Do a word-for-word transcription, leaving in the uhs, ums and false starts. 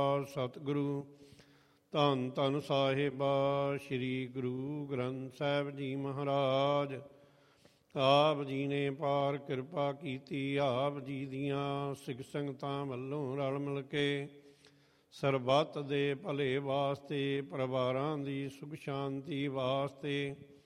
ਸਤਿਗੁਰੂ ਧੰਨ ਧੰਨ ਸਾਹਿਬਾ ਸ੍ਰੀ ਗੁਰੂ ਗ੍ਰੰਥ ਸਾਹਿਬ ਜੀ ਮਹਾਰਾਜ। ਆਪ ਜੀ ਨੇ ਪਾਰ ਕਿਰਪਾ ਕੀਤੀ। ਆਪ ਜੀ ਦੀਆਂ ਸਿੱਖ ਸੰਗਤਾਂ ਵੱਲੋਂ ਰਲ ਮਿਲ ਕੇ ਸਰਬੱਤ ਦੇ ਭਲੇ ਵਾਸਤੇ, ਪਰਿਵਾਰਾਂ ਦੀ ਸੁਖ ਸ਼ਾਂਤੀ ਵਾਸਤੇ